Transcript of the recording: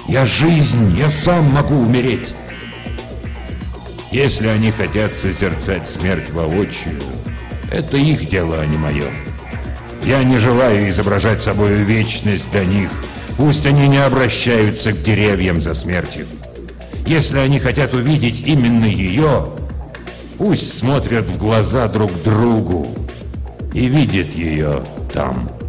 Я жизнь, я сам могу умереть. Если они хотят созерцать смерть воочию, это их дело, а не мое. Я не желаю изображать собою вечность для них. Пусть они не обращаются к деревьям за смертью. Если они хотят увидеть именно ее, пусть смотрят в глаза друг другу и видят ее там.